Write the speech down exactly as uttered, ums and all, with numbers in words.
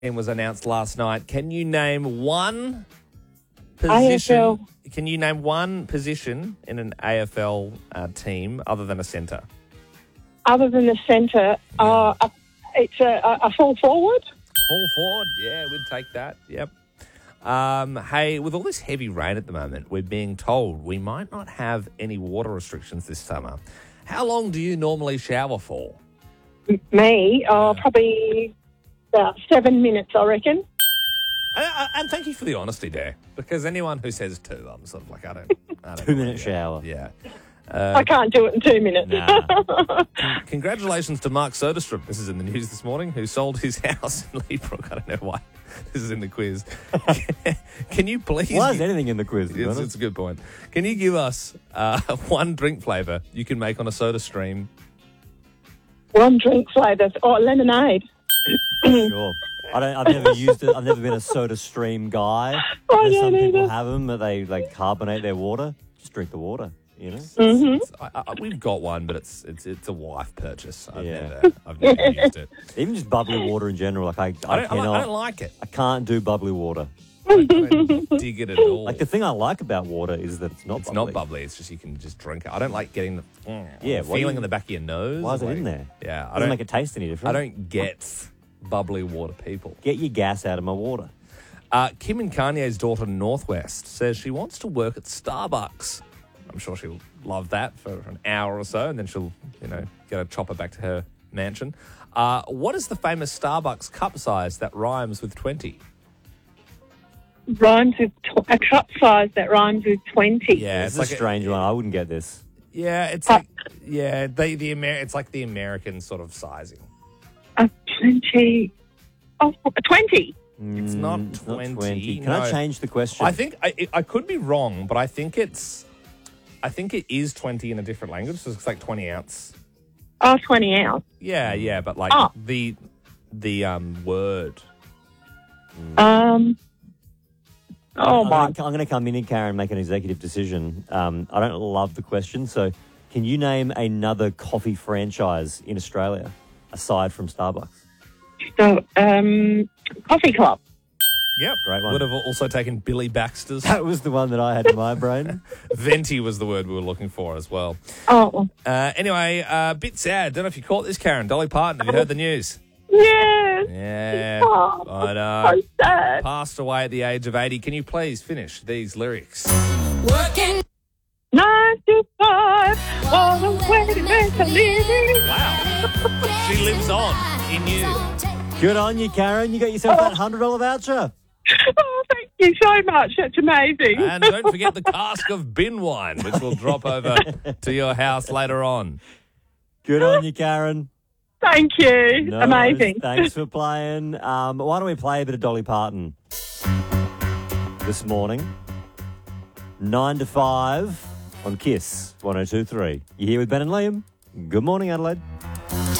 was announced last night. Can you name one position? A F L. Can you name one position in an A F L uh, team other than a centre? Other than the centre, uh, a- it's a, a, a full forward. Full forward, yeah, we'd take that. Yep. Um, hey, with all this heavy rain at the moment, we're being told we might not have any water restrictions this summer. How long do you normally shower for? Me, uh, probably about seven minutes, I reckon. And, uh, and thank you for the honesty there, because anyone who says two, I'm sort of like, I don't... I don't Two-minute yeah, shower. Yeah. I can't do it in two minutes. Nah. Congratulations to Mark Soderstrom. This is in the news this morning, who sold his house in Leabrook. I don't know why. This is in the quiz. Can you please... Why is anything in the quiz? to be It's, honest? it's a good point. Can you give us uh, one drink flavour you can make on a soda stream? One drink flavour. Oh, lemonade. Sure. I don't. I've never used it. I've never been a Soda Stream guy. I There's don't some people either. have them, but they like carbonate their water. Just drink the water. You know. Mm-hmm. It's- I, I, we've got one, but it's it's it's a wife purchase. I've Yeah. never I've never used it. Even just bubbly water in general. Like I, I, I don't, I, cannot. I don't like it. I can't do bubbly water. I don't dig it at all. Like the thing I like about water is that it's not. It's bubbly. not bubbly. It's just you can just drink it. I don't like getting the mm, Yeah, the why do feeling you- in the back of your nose. Why is it like- in there? Yeah, I Doesn't don't make it taste any different. I don't get bubbly water people. Get your gas out of my water. Uh, Kim and Kanye's daughter Northwest says she wants to work at Starbucks. I'm sure she'll love that for an hour or so, and then she'll, you know, get a chopper back to her mansion. Uh, what is the famous Starbucks cup size that rhymes with twenty? Rhymes with tw- a cup size that rhymes with twenty. Yeah, It's a strange one. I wouldn't get this. Yeah, it's like yeah, the the Amer- it's like the American sort of sizing. A twenty. Oh, a twenty. It's not Mm, it's twenty. Not twenty. Can no. I change the question? I think I, I could be wrong, but I think it's I think it is twenty in a different language. So it's like twenty ounce. Oh, twenty ounce. Yeah, yeah, but like Oh. the the um word. Um. Oh I'm my. gonna, I'm going to come in here, Karen, and make an executive decision. Um, I don't love the question, so can you name another coffee franchise in Australia aside from Starbucks? So, um, coffee club. Yep, Great one. Would have also taken Billy Baxter's. That was the one that I had in my brain. Venti was the word we were looking for as well. Oh. Uh, anyway, a uh, bit sad. Don't know if you caught this, Karen. Dolly Parton. Have you heard the news? Yes. Yeah, Oh, I know. so sad. Passed away at the age of eighty. Can you please finish these lyrics? Working. Nine to five. What a way to make a living. Wow. She lives on in you. Good on you, Karen. You got yourself that one hundred dollars voucher. Oh, thank you so much. That's amazing. And don't forget the cask of bin wine, which will drop over to your house later on. Good on you, Karen. Thank you. No amazing. worries. Thanks for playing. Um, why don't we play a bit of Dolly Parton this morning? Nine to five on Kiss one oh two three. You're here with Ben and Liam. Good morning, Adelaide.